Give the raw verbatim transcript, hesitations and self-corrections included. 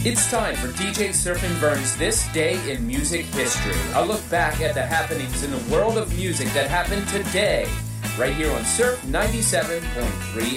It's time for D J Surfin' Vern's This Day in Music History. A look back at the happenings in the world of music that happened today, right here on Surf ninety-seven point three